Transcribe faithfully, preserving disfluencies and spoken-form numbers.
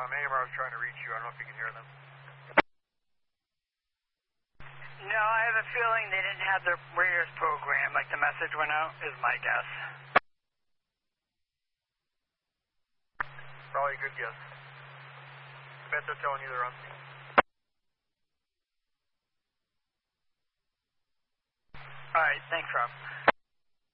Um, A M R was trying to reach you. I don't know if you can hear them. No, I have a feeling they didn't have their radios programmed, like the message went out, is my guess. Probably a good guess. I bet they're telling you they're on scene. Alright, thanks, Rob.